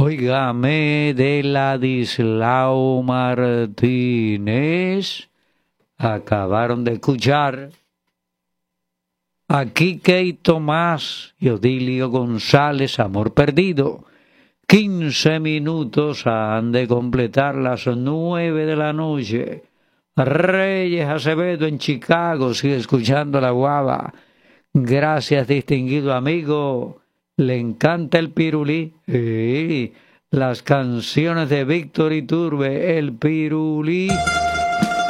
Óigame de Ladislao Martínez. Acabaron de escuchar a Quique y Tomás y Odilio González, Amor Perdido. 15 minutos han de completar las 9 de la noche. Reyes Acevedo en Chicago sigue escuchando la guava. Gracias, distinguido amigo. Le encanta el pirulí. Las canciones de Víctor Iturbe, el pirulí.